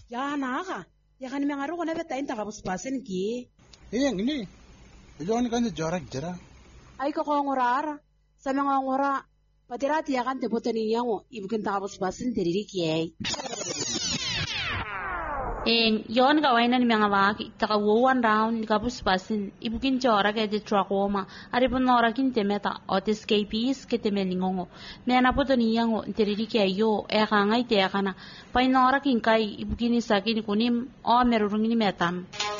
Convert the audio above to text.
Ya naga. Ya kan mengaro kona beta inta kabus pasen ki. Ini. Iyon kan jarak jara. Ay ko ngorara. Sa mga ngora. Patirati ya kan te botani yango ibukin ta kabus pasen teriri ki. Yon gawainan mga waki takawuan round kabus pasin ibukin chora ke de trakoma aripon nora kin temeta otis KPs ke temelingongo mena potoniyango teriri ke yo ngai te kana painora kin kai ibukin isakin kunim o merurungini metam